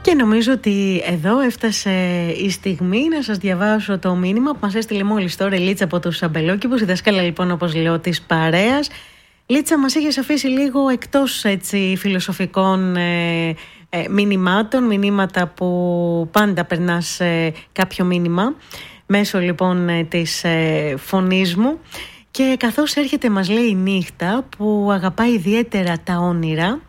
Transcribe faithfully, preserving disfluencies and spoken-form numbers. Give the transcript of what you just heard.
Και νομίζω ότι εδώ έφτασε η στιγμή να σας διαβάσω το μήνυμα που μας έστειλε μόλις τώρα η Λίτσα από τους Αμπελόκηπους, η δασκάλα λοιπόν, όπως λέω, της παρέας. Λίτσα, μας είχες αφήσει λίγο εκτός έτσι φιλοσοφικών ε, ε, μηνυμάτων, μηνύματα που πάντα περνάς ε, κάποιο μήνυμα μέσω λοιπόν ε, της ε, φωνής μου. Και καθώς έρχεται, μας λέει, η νύχτα που αγαπάει ιδιαίτερα τα όνειρα,